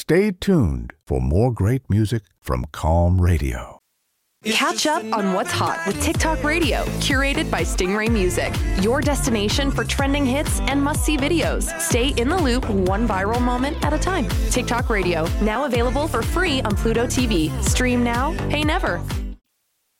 Stay tuned for more great music from Calm Radio. Catch up on what's hot with TikTok Radio, curated by Stingray Music. Your destination for trending hits and must-see videos. Stay in the loop, one viral moment at a time. TikTok Radio, now available for free on Pluto TV. Stream now, pay never.